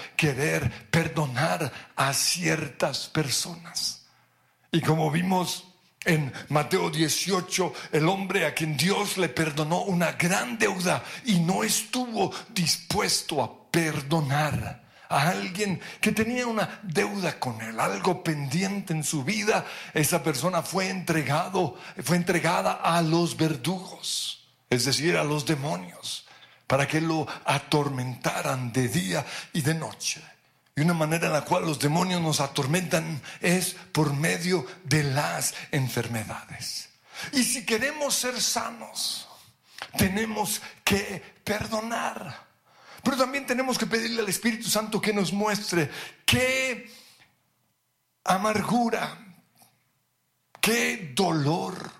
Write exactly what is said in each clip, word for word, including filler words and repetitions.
querer perdonar a ciertas personas. Y como vimos en Mateo dieciocho, el hombre a quien Dios le perdonó una gran deuda y no estuvo dispuesto a perdonar a alguien que tenía una deuda con él, algo pendiente en su vida, esa persona fue entregado, fue entregada a los verdugos, es decir, a los demonios, para que lo atormentaran de día y de noche. Y una manera en la cual los demonios nos atormentan es por medio de las enfermedades. Y si queremos ser sanos, tenemos que perdonar. Pero también tenemos que pedirle al Espíritu Santo que nos muestre qué amargura, qué dolor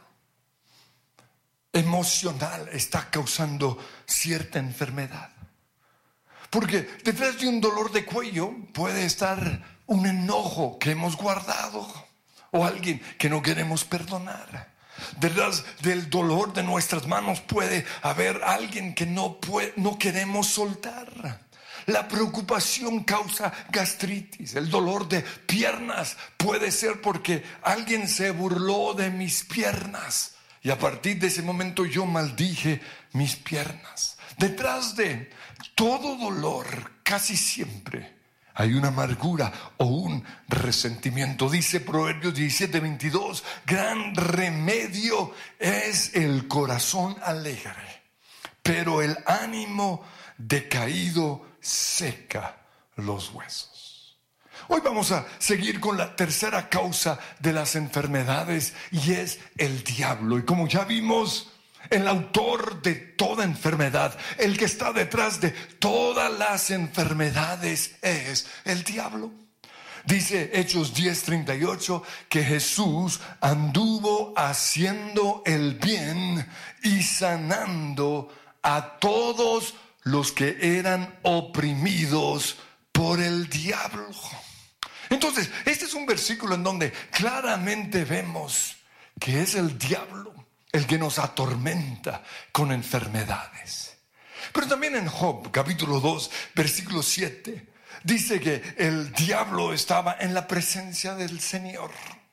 emocional está causando cierta enfermedad. Porque detrás de un dolor de cuello puede estar un enojo que hemos guardado o alguien que no queremos perdonar. Detrás del dolor de nuestras manos puede haber alguien que no, puede, no queremos soltar. La preocupación causa gastritis. El dolor de piernas puede ser porque alguien se burló de mis piernas y a partir de ese momento yo maldije mis piernas. Detrás de todo dolor, casi siempre hay una amargura o un resentimiento. Dice Proverbios diecisiete veintidós, gran remedio es el corazón alegre, pero el ánimo decaído seca los huesos. Hoy vamos a seguir con la tercera causa de las enfermedades y es el diablo. Y como ya vimos, el autor de toda enfermedad, el que está detrás de todas las enfermedades es el diablo. Dice Hechos diez treinta y ocho que Jesús anduvo haciendo el bien y sanando a todos los que eran oprimidos por el diablo. Entonces, este es un versículo en donde claramente vemos que es el diablo el que nos atormenta con enfermedades. Pero también en Job, capítulo dos, versículo siete, dice que el diablo estaba en la presencia del Señor.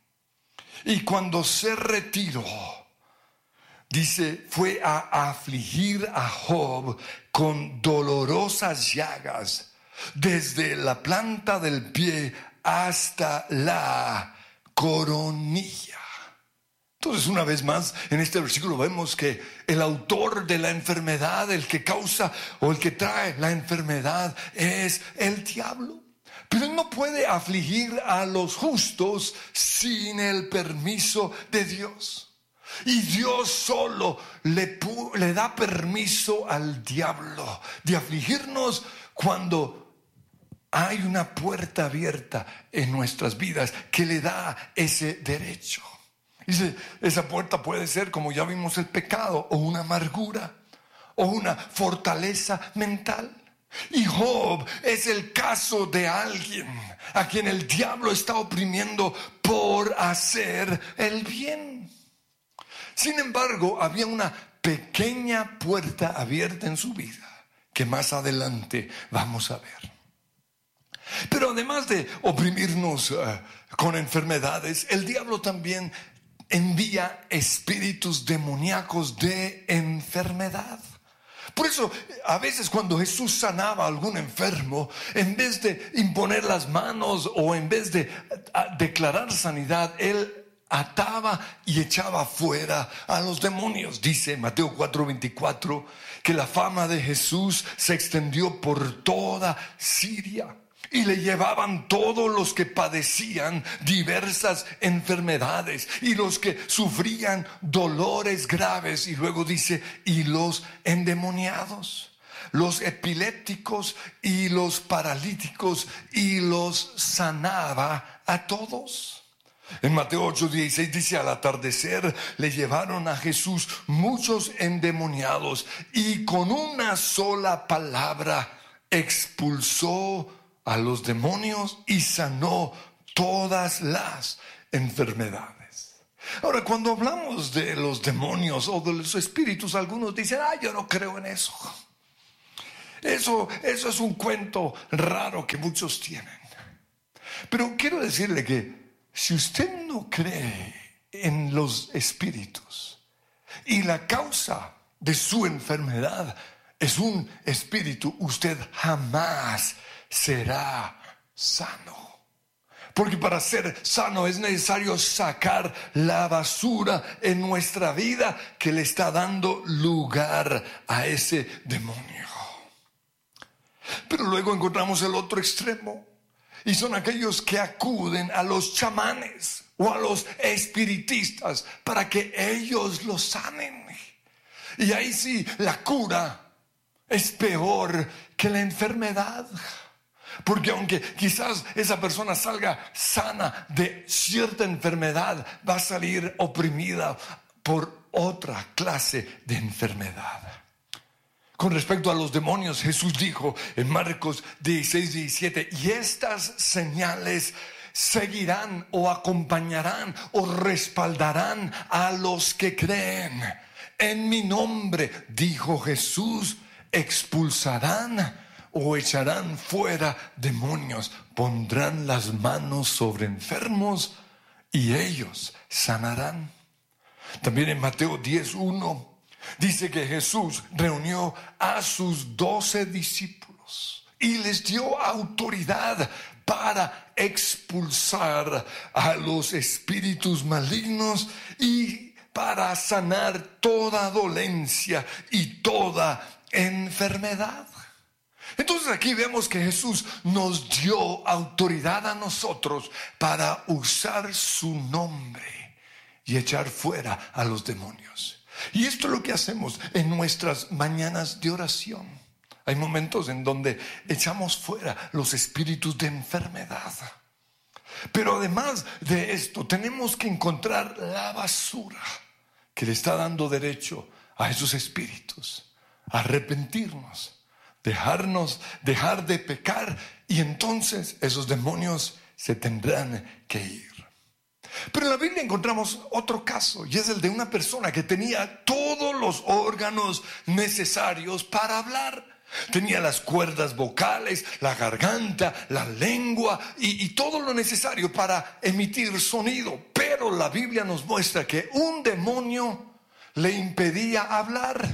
Y cuando se retiró, dice, fue a afligir a Job con dolorosas llagas, desde la planta del pie hasta la coronilla. Entonces, una vez más, en este versículo vemos que el autor de la enfermedad, el que causa o el que trae la enfermedad es el diablo. Pero él no puede afligir a los justos sin el permiso de Dios. Y Dios solo le, le da permiso al diablo de afligirnos cuando hay una puerta abierta en nuestras vidas que le da ese derecho. Dice, esa puerta puede ser, como ya vimos, el pecado o una amargura o una fortaleza mental. Y Job es el caso de alguien a quien el diablo está oprimiendo por hacer el bien. Sin embargo, había una pequeña puerta abierta en su vida que más adelante vamos a ver. Pero además de oprimirnos uh, con enfermedades, el diablo también envía espíritus demoníacos de enfermedad. Por eso, a veces cuando Jesús sanaba a algún enfermo, en vez de imponer las manos o en vez de declarar sanidad, él ataba y echaba fuera a los demonios. Dice Mateo cuatro veinticuatro que la fama de Jesús se extendió por toda Siria. Y le llevaban todos los que padecían diversas enfermedades y los que sufrían dolores graves. Y luego dice, y los endemoniados, los epilépticos y los paralíticos, y los sanaba a todos. En Mateo ocho dieciséis dice, al atardecer le llevaron a Jesús muchos endemoniados y con una sola palabra expulsó a los demonios y sanó todas las enfermedades. Ahora, cuando hablamos de los demonios o de los espíritus, algunos dicen, ah, yo no creo en eso. Eso, eso es un cuento raro que muchos tienen. Pero quiero decirle que si usted no cree en los espíritus y la causa de su enfermedad es un espíritu, usted jamás será sano. Porque para ser sano es necesario sacar la basura en nuestra vida que le está dando lugar a ese demonio. Pero luego encontramos el otro extremo, y son aquellos que acuden a los chamanes o a los espiritistas para que ellos los sanen. Y ahí sí, la cura es peor que la enfermedad. Porque aunque quizás esa persona salga sana de cierta enfermedad, va a salir oprimida por otra clase de enfermedad. Con respecto a los demonios, Jesús dijo en Marcos dieciséis, diecisiete, y estas señales seguirán o acompañarán o respaldarán a los que creen. En mi nombre, dijo Jesús, expulsarán o echarán fuera demonios, pondrán las manos sobre enfermos y ellos sanarán. También en Mateo diez, uno dice que Jesús reunió a sus doce discípulos y les dio autoridad para expulsar a los espíritus malignos y para sanar toda dolencia y toda enfermedad. Entonces aquí vemos que Jesús nos dio autoridad a nosotros para usar su nombre y echar fuera a los demonios. Y esto es lo que hacemos en nuestras mañanas de oración. Hay momentos en donde echamos fuera los espíritus de enfermedad. Pero además de esto, tenemos que encontrar la basura que le está dando derecho a esos espíritus, arrepentirnos, dejarnos, dejar de pecar, y entonces esos demonios se tendrán que ir. Pero en la Biblia encontramos otro caso, y es el de una persona que tenía todos los órganos necesarios para hablar. Tenía las cuerdas vocales, la garganta, la lengua y, y todo lo necesario para emitir sonido. Pero la Biblia nos muestra que un demonio le impedía hablar.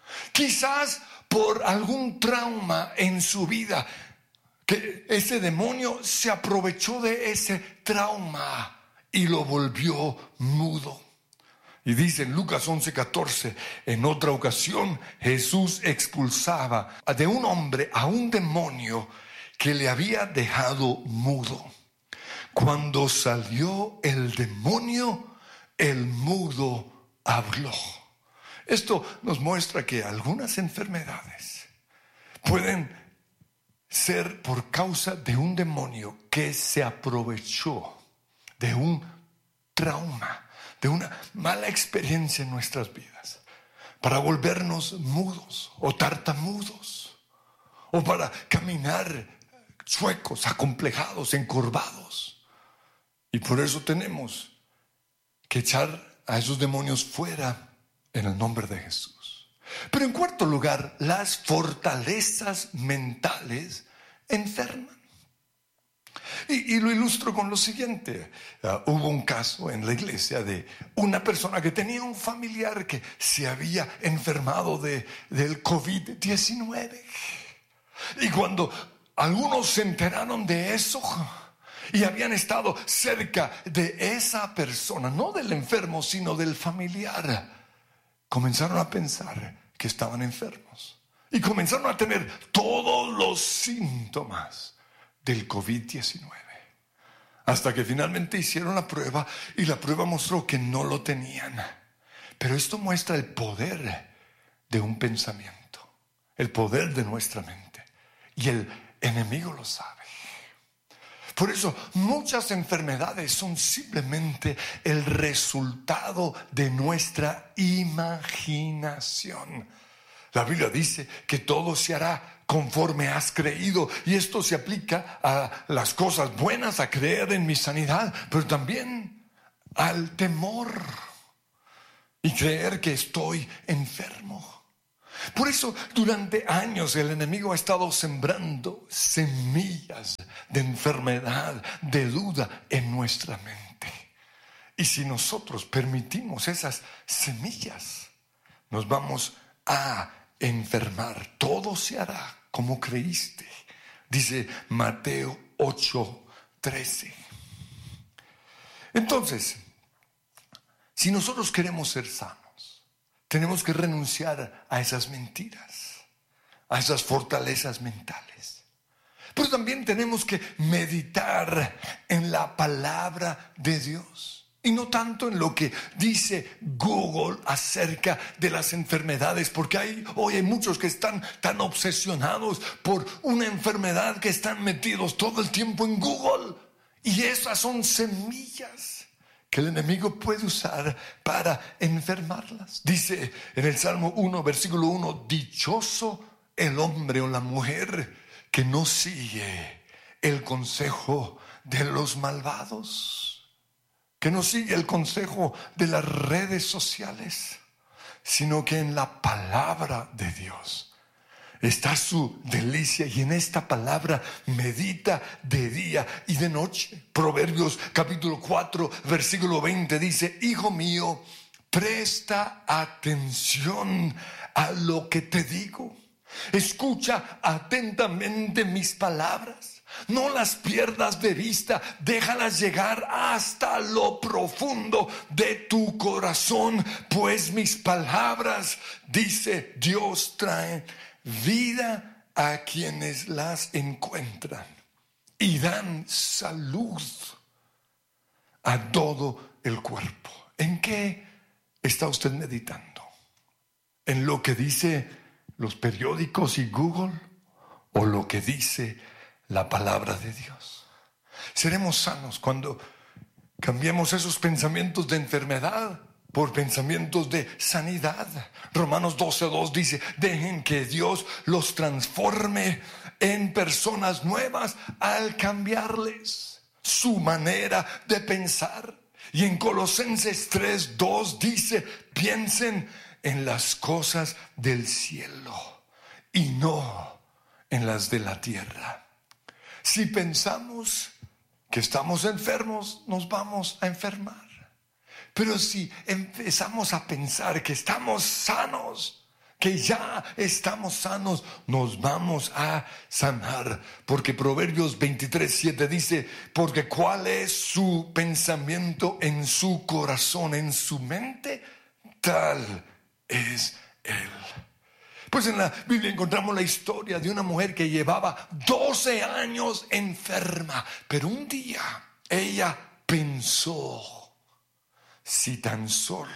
Quizás por algún trauma en su vida, que ese demonio se aprovechó de ese trauma y lo volvió mudo. Y dice en Lucas once, catorce, en otra ocasión Jesús expulsaba de un hombre a un demonio que le había dejado mudo. Cuando salió el demonio, el mudo habló. Esto nos muestra que algunas enfermedades pueden ser por causa de un demonio que se aprovechó de un trauma, de una mala experiencia en nuestras vidas, para volvernos mudos o tartamudos, o para caminar chuecos, acomplejados, encorvados. Y por eso tenemos que echar a esos demonios fuera en el nombre de Jesús. Pero en cuarto lugar, las fortalezas mentales enferman. Y, y lo ilustro con lo siguiente. Uh, hubo un caso en la iglesia de una persona que tenía un familiar que se había enfermado de, del covid diecinueve. Y cuando algunos se enteraron de eso y habían estado cerca de esa persona, no del enfermo, sino del familiar, comenzaron a pensar que estaban enfermos y comenzaron a tener todos los síntomas del covid diecinueve, hasta que finalmente hicieron la prueba y la prueba mostró que no lo tenían. Pero esto muestra el poder de un pensamiento, el poder de nuestra mente, y el enemigo lo sabe. Por eso muchas enfermedades son simplemente el resultado de nuestra imaginación. La Biblia dice que todo se hará conforme has creído, y esto se aplica a las cosas buenas, a creer en mi sanidad, pero también al temor y creer que estoy enfermo. Por eso durante años el enemigo ha estado sembrando semillas de enfermedad, de duda en nuestra mente. Y si nosotros permitimos esas semillas, nos vamos a enfermar. Todo se hará como creíste, dice Mateo ocho trece. Entonces, si nosotros queremos ser sanos, tenemos que renunciar a esas mentiras, a esas fortalezas mentales. Pero también tenemos que meditar en la palabra de Dios. Y no tanto en lo que dice Google acerca de las enfermedades, porque hay, hoy hay muchos que están tan obsesionados por una enfermedad que están metidos todo el tiempo en Google. Y esas son semillas que el enemigo puede usar para enfermarlas. Dice en el Salmo uno, versículo uno, dichoso el hombre o la mujer que no sigue el consejo de los malvados, que no sigue el consejo de las redes sociales, sino que en la palabra de Dios está su delicia, y en esta palabra medita de día y de noche. Proverbios capítulo cuatro, versículo veinte dice, hijo mío, presta atención a lo que te digo. Escucha atentamente mis palabras. No las pierdas de vista, déjalas llegar hasta lo profundo de tu corazón, pues mis palabras, dice Dios, traen vida a quienes las encuentran y dan salud a todo el cuerpo. ¿En qué está usted meditando? ¿En lo que dice los periódicos y Google o lo que dice la palabra de Dios? Seremos sanos cuando cambiemos esos pensamientos de enfermedad por pensamientos de sanidad. Romanos doce dos dice, dejen que Dios los transforme en personas nuevas al cambiarles su manera de pensar. Y en Colosenses tres dos dice, piensen en las cosas del cielo y no en las de la tierra. Si pensamos que estamos enfermos, nos vamos a enfermar. Pero si empezamos a pensar que estamos sanos, que ya estamos sanos, nos vamos a sanar. Porque Proverbios veintitrés siete dice, porque cuál es su pensamiento en su corazón, en su mente, tal es él. Pues en la Biblia encontramos la historia de una mujer que llevaba doce años enferma, pero un día ella pensó, si tan solo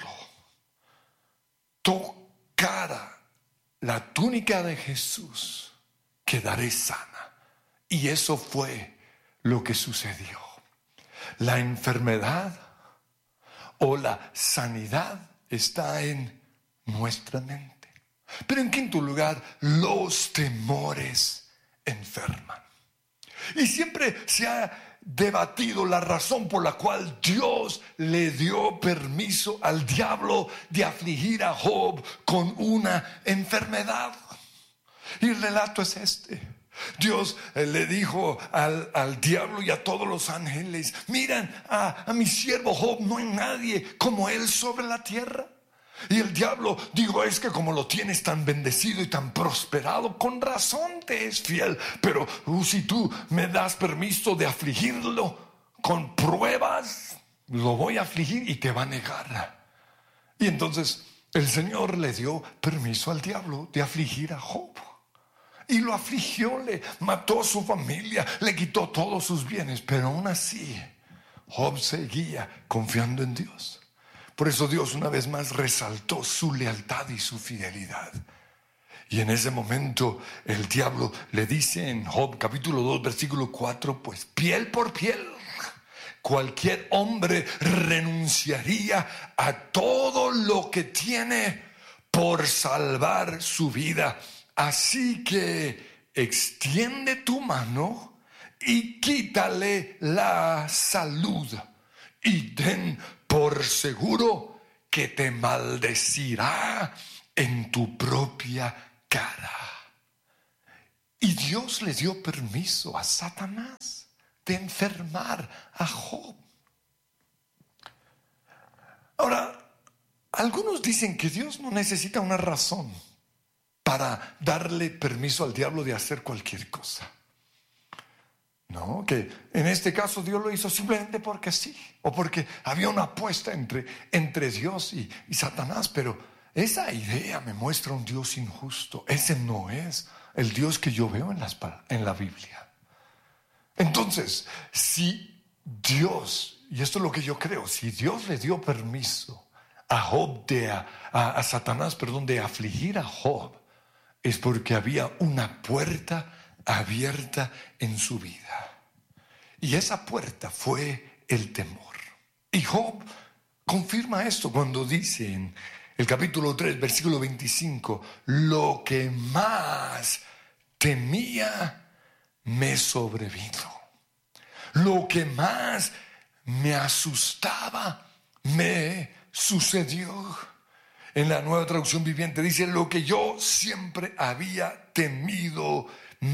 tocara la túnica de Jesús, quedaré sana. Y eso fue lo que sucedió. La enfermedad o la sanidad está en nuestra mente. Pero en quinto lugar, los temores enferman. Y siempre se ha debatido la razón por la cual Dios le dio permiso al diablo de afligir a Job con una enfermedad. Y el relato es este. Dios le dijo al, al diablo y a todos los ángeles, miren a, a mi siervo Job, no hay nadie como él sobre la tierra. Y el diablo dijo, es que como lo tienes tan bendecido y tan prosperado, con razón te es fiel. Pero uh, si tú me das permiso de afligirlo con pruebas, lo voy a afligir y te va a negar. Y entonces el Señor le dio permiso al diablo de afligir a Job. Y lo afligió, le mató a su familia, le quitó todos sus bienes. Pero aún así, Job seguía confiando en Dios. Por eso Dios una vez más resaltó su lealtad y su fidelidad. Y en ese momento el diablo le dice en Job capítulo dos versículo cuatro, pues piel por piel, cualquier hombre renunciaría a todo lo que tiene por salvar su vida. Así que extiende tu mano y quítale la salud y ten por seguro que te maldecirá en tu propia cara. Y Dios le dio permiso a Satanás de enfermar a Job. Ahora, algunos dicen que Dios no necesita una razón para darle permiso al diablo de hacer cualquier cosa. No, que en este caso Dios lo hizo simplemente porque sí, o porque había una apuesta entre, entre Dios y, y Satanás. Pero esa idea me muestra un Dios injusto. Ese no es el Dios que yo veo en, las, en la Biblia. Entonces, si Dios, y esto es lo que yo creo, si Dios le dio permiso a Job de a, a, a Satanás, perdón, de afligir a Job, es porque había una puerta abierta en su vida. Y esa puerta fue el temor. Y Job confirma esto cuando dice en el capítulo tres, versículo veinticinco, lo que más temía me sobrevino. Lo que más me asustaba me sucedió. En la Nueva Traducción Viviente dice, lo que yo siempre había temido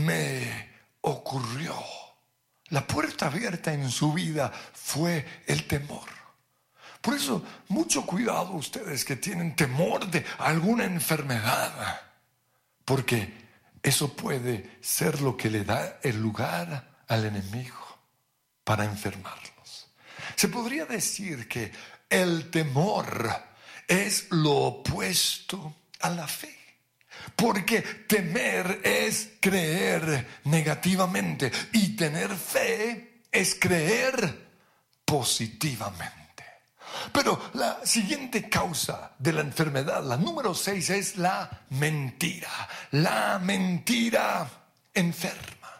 me ocurrió. La puerta abierta en su vida fue el temor. Por eso, mucho cuidado ustedes que tienen temor de alguna enfermedad, porque eso puede ser lo que le da el lugar al enemigo para enfermarlos. Se podría decir que el temor es lo opuesto a la fe. Porque temer es creer negativamente y tener fe es creer positivamente. Pero la siguiente causa de la enfermedad, la número seis, es la mentira. La mentira enferma.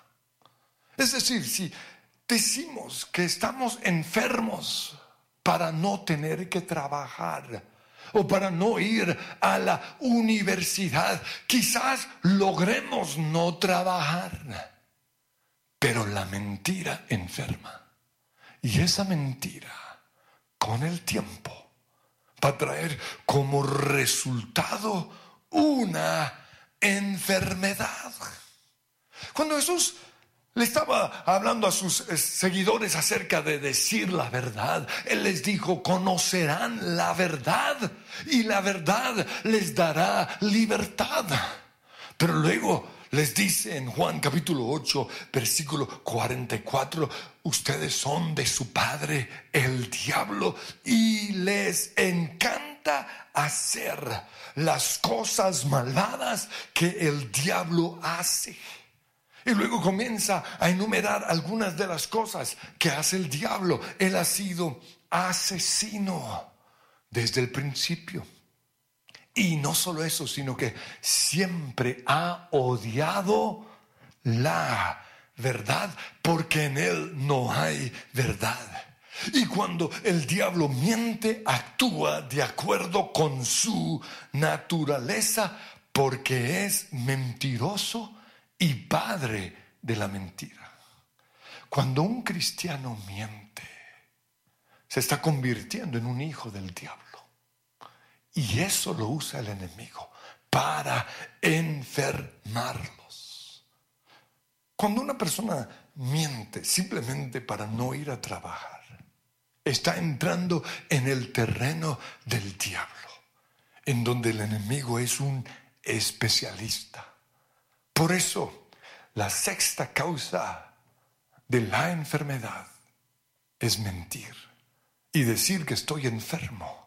Es decir, si decimos que estamos enfermos para no tener que trabajar o para no ir a la universidad, quizás logremos no trabajar, pero la mentira enferma. Y esa mentira, con el tiempo, va a traer como resultado una enfermedad. Cuando Jesús le estaba hablando a sus seguidores acerca de decir la verdad, Él les dijo, conocerán la verdad y la verdad les dará libertad. Pero luego les dice en Juan capítulo ocho, versículo cuarenta y cuatro, ustedes son de su padre el diablo y les encanta hacer las cosas malvadas que el diablo hace. Y luego comienza a enumerar algunas de las cosas que hace el diablo. Él ha sido asesino desde el principio. Y no solo eso, sino que siempre ha odiado la verdad, porque en él no hay verdad. Y cuando el diablo miente, actúa de acuerdo con su naturaleza, porque es mentiroso y padre de la mentira. Cuando un cristiano miente, se está convirtiendo en un hijo del diablo. Y eso lo usa el enemigo para enfermarlos. Cuando una persona miente simplemente para no ir a trabajar, está entrando en el terreno del diablo, en donde el enemigo es un especialista. Por eso, la sexta causa de la enfermedad es mentir y decir que estoy enfermo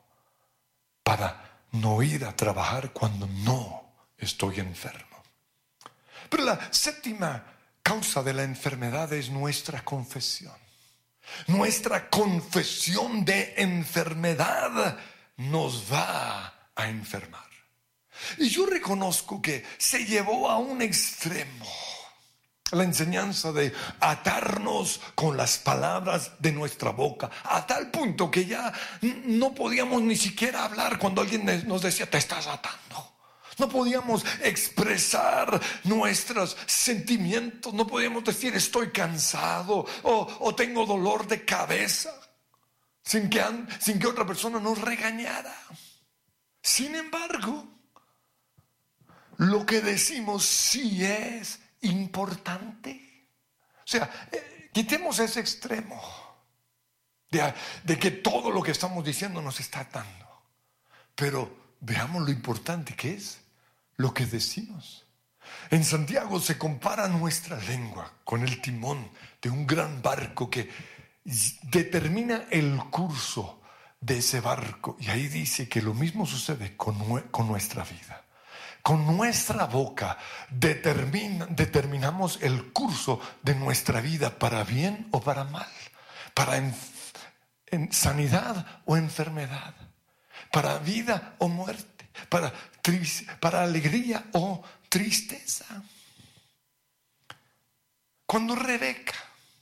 para no ir a trabajar cuando no estoy enfermo. Pero la séptima causa de la enfermedad es nuestra confesión. Nuestra confesión de enfermedad nos va a enfermar. Y yo reconozco que se llevó a un extremo la enseñanza de atarnos con las palabras de nuestra boca, a tal punto que ya no podíamos ni siquiera hablar cuando alguien nos decía, te estás atando. No podíamos expresar nuestros sentimientos, no podíamos decir estoy cansado o, o tengo dolor de cabeza, sin que, sin que otra persona nos regañara. Sin embargo, lo que decimos sí es importante. O sea, eh, quitemos ese extremo de, de que todo lo que estamos diciendo nos está atando. Pero veamos lo importante que es lo que decimos. En Santiago se compara nuestra lengua con el timón de un gran barco que determina el curso de ese barco. Y ahí dice que lo mismo sucede con, con nuestra vida. Con nuestra boca determina, determinamos el curso de nuestra vida, para bien o para mal, para en, en sanidad o enfermedad, para vida o muerte, para, para alegría o tristeza. Cuando Rebeca,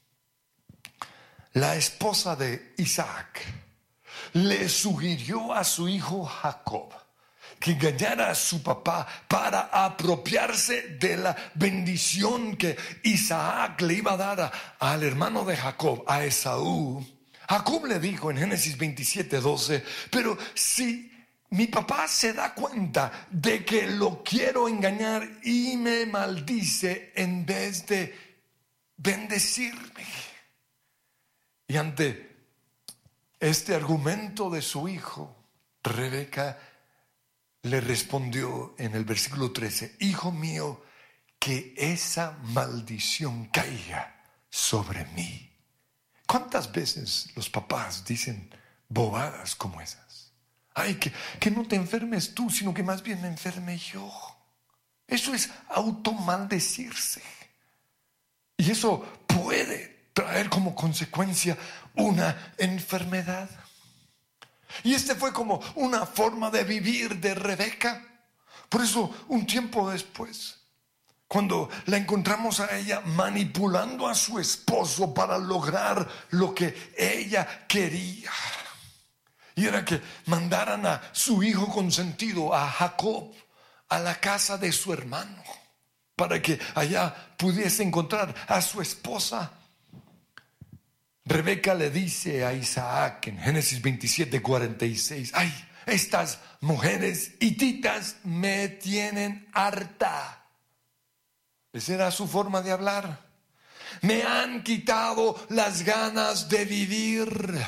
la esposa de Isaac, le sugirió a su hijo Jacob que engañara a su papá para apropiarse de la bendición que Isaac le iba a dar a, al hermano de Jacob, a Esaú, Jacob le dijo en Génesis veintisiete, doce, pero si mi papá se da cuenta de que lo quiero engañar y me maldice en vez de bendecirme. Y ante este argumento de su hijo, Rebeca le respondió en el versículo trece, hijo mío, que esa maldición caiga sobre mí. ¿Cuántas veces los papás dicen bobadas como esas? Ay, que, que no te enfermes tú, sino que más bien me enferme yo. Eso es automaldecirse. Y eso puede traer como consecuencia una enfermedad. Y este fue como una forma de vivir de Rebeca. Por eso, un tiempo después, cuando la encontramos a ella manipulando a su esposo para lograr lo que ella quería, y era que mandaran a su hijo consentido, a Jacob, a la casa de su hermano, para que allá pudiese encontrar a su esposa. Rebeca le dice a Isaac en Génesis veintisiete, cuarenta y seis, ay, estas mujeres hititas me tienen harta. Esa era su forma de hablar. Me han quitado las ganas de vivir.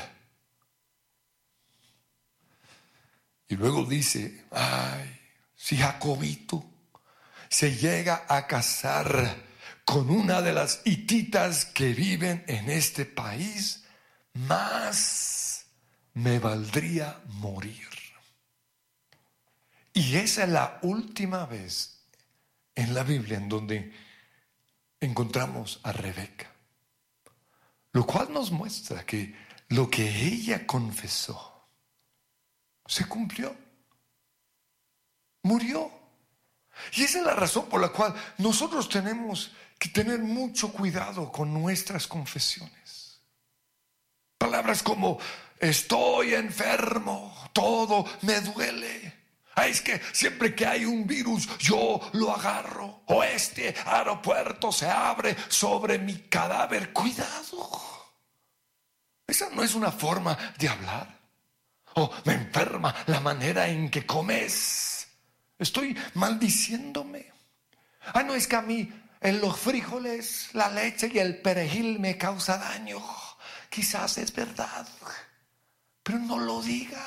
Y luego dice, ay, si Jacobito se llega a casar con una de las hititas que viven en este país, más me valdría morir. Y esa es la última vez en la Biblia en donde encontramos a Rebeca, lo cual nos muestra que lo que ella confesó se cumplió, murió. Y esa es la razón por la cual nosotros tenemos que tener mucho cuidado con nuestras confesiones. Palabras como estoy enfermo, todo me duele. Ay, es que siempre que hay un virus yo lo agarro, o este aeropuerto se abre sobre mi cadáver. Cuidado, esa no es una forma de hablar. O me enferma la manera en que comes, estoy maldiciéndome. Ay, no, es que a mí en los frijoles, la leche y el perejil me causa daño. Quizás es verdad, pero no lo diga.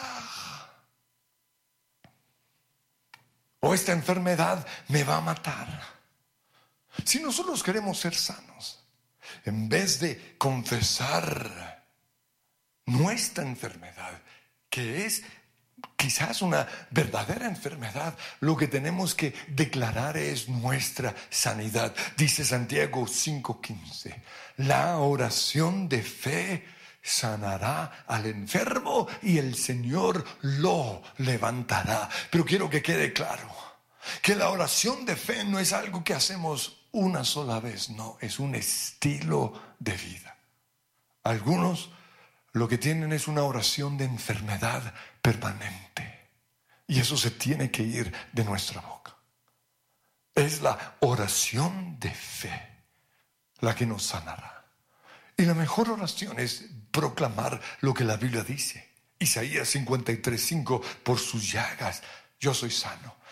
O esta enfermedad me va a matar. Si nosotros queremos ser sanos, en vez de confesar nuestra enfermedad, que es quizás una verdadera enfermedad, lo que tenemos que declarar es nuestra sanidad. Dice Santiago cinco quince, la oración de fe sanará al enfermo y el Señor lo levantará. Pero quiero que quede claro que la oración de fe no es algo que hacemos una sola vez, no, es un estilo de vida. Algunos lo que tienen es una oración de enfermedad permanente, y eso se tiene que ir de nuestra boca. Es la oración de fe la que nos sanará. Y la mejor oración es proclamar lo que la Biblia dice. Isaías cincuenta y tres, cinco, por sus llagas yo soy sano.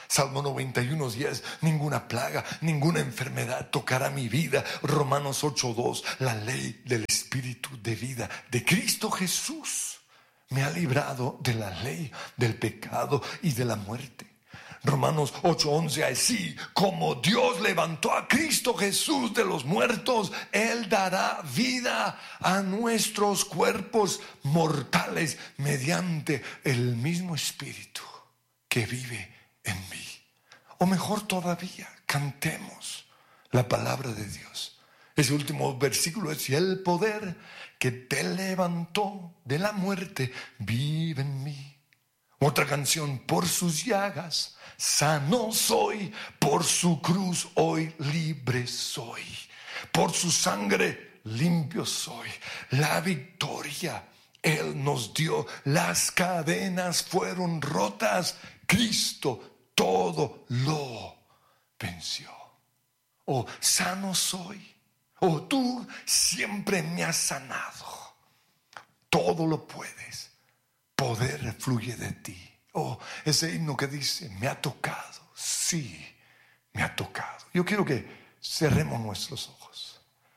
Salmo noventa y uno, diez, ninguna plaga, ninguna enfermedad tocará mi vida. Romanos ocho, dos, la ley del Espíritu de vida de Cristo Jesús me ha librado de la ley, del pecado y de la muerte. Romanos ocho, once, así como Dios levantó a Cristo Jesús de los muertos, Él dará vida a nuestros cuerpos mortales mediante el mismo Espíritu que vive en mí. O mejor todavía, cantemos la palabra de Dios. Ese último versículo es: y el poder que te levantó de la muerte vive en mí. Otra canción: por sus llagas sano soy, por su cruz hoy libre soy, por su sangre limpio soy. La victoria Él nos dio, las cadenas fueron rotas, Cristo todo lo venció. Oh, sano soy. Oh, tú siempre me has sanado. Todo lo puedes. Poder fluye de ti. Oh, ese himno que dice: me ha tocado. Sí, me ha tocado. Yo quiero que cerremos nuestros ojos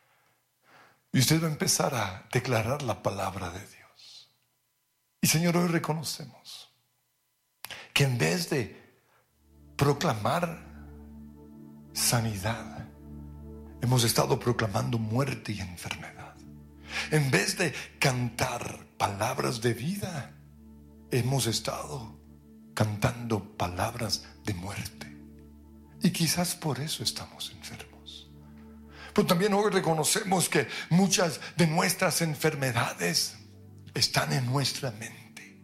y usted va a empezar a declarar la palabra de Dios. Y Señor, hoy reconocemos que en vez de proclamar sanidad, hemos estado proclamando muerte y enfermedad. En vez de cantar palabras de vida, hemos estado cantando palabras de muerte. Y quizás por eso estamos enfermos. Pero también hoy reconocemos que muchas de nuestras enfermedades están en nuestra mente.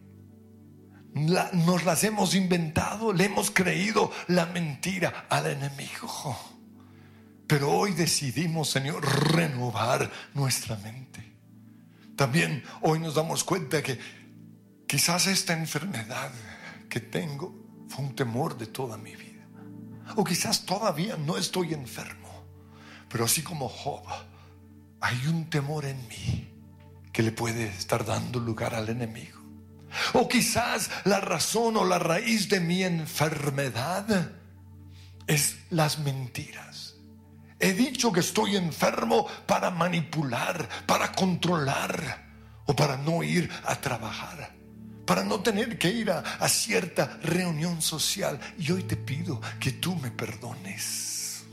La, nos las hemos inventado, le hemos creído la mentira al enemigo. Pero hoy decidimos, Señor, renovar nuestra mente. También hoy nos damos cuenta que quizás esta enfermedad que tengo fue un temor de toda mi vida. O quizás todavía no estoy enfermo, pero así como Job, hay un temor en mí que le puede estar dando lugar al enemigo. O quizás la razón o la raíz de mi enfermedad es las mentiras. He dicho que estoy enfermo para manipular, para controlar, o para no ir a trabajar, para no tener que ir a, a cierta reunión social. Y hoy te pido que tú me perdones.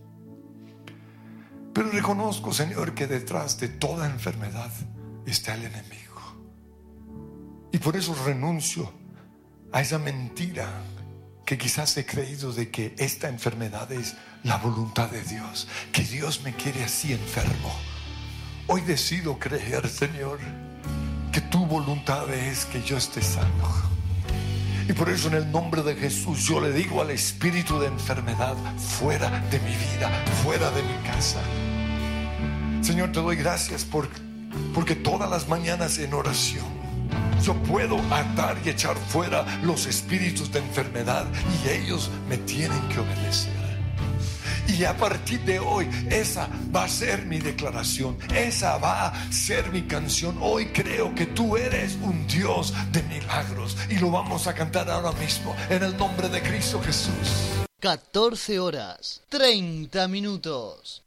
Pero reconozco, Señor, que detrás de toda enfermedad está el enemigo. Y por eso renuncio a esa mentira que quizás he creído, de que esta enfermedad es la voluntad de Dios, que Dios me quiere así enfermo. Hoy decido creer, Señor, que tu voluntad es que yo esté sano. Y por eso, en el nombre de Jesús, yo le digo al espíritu de enfermedad: fuera de mi vida, fuera de mi casa. Señor, te doy gracias por, porque todas las mañanas en oración yo puedo atar y echar fuera los espíritus de enfermedad, y ellos me tienen que obedecer. Y a partir de hoy, esa va a ser mi declaración, esa va a ser mi canción. Hoy creo que tú eres un Dios de milagros, y lo vamos a cantar ahora mismo en el nombre de Cristo Jesús. catorce horas, treinta minutos.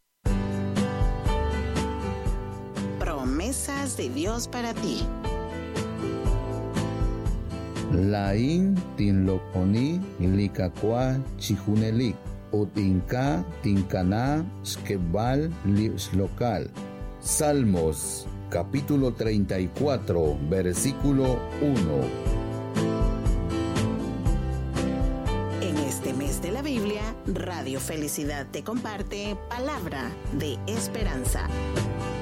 Promesas de Dios para ti. Lain tinloponi likakwa chijunelik. Utinka tinkana skebal lips local. Salmos capítulo treinta y cuatro, versículo uno. En este mes de la Biblia, Radio Felicidad te comparte palabra de esperanza.